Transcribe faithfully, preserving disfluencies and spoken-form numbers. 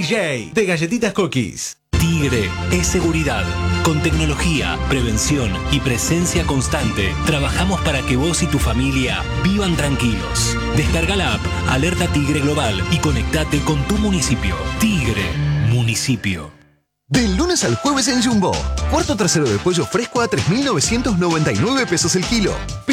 J de Galletitas Cookies. Tigre es seguridad. Con tecnología, prevención y presencia constante, trabajamos para que vos y tu familia vivan tranquilos. Descarga la app Alerta Tigre Global y conectate con tu municipio. Tigre, municipio. Del lunes al jueves en Jumbo. Cuarto trasero de pollo fresco a tres mil novecientos noventa y nueve pesos el kilo.